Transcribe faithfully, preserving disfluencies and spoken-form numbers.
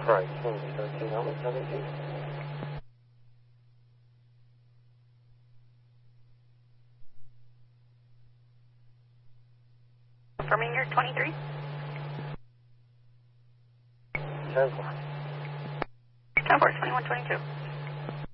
Right, Kennedy thirteen, Element seventeen. Confirming your twenty-three. ten four. ten four, twenty-one twenty-two.